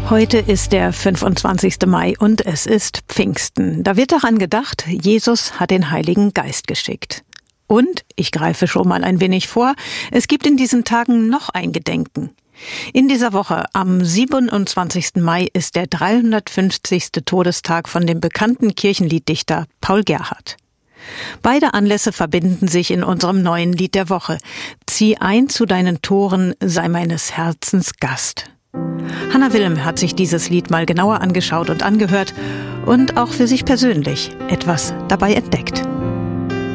Heute ist der 25. Mai und es ist Pfingsten. Da wird daran gedacht, Jesus hat den Heiligen Geist geschickt. Und, ich greife schon mal ein wenig vor, es gibt in diesen Tagen noch ein Gedenken. In dieser Woche, am 27. Mai, ist der 350. Todestag von dem bekannten Kirchenlieddichter Paul Gerhardt. Beide Anlässe verbinden sich in unserem neuen Lied der Woche. Zieh ein zu deinen Toren, sei meines Herzens Gast. Hannah Wilm hat sich dieses Lied mal genauer angeschaut und angehört und auch für sich persönlich etwas dabei entdeckt.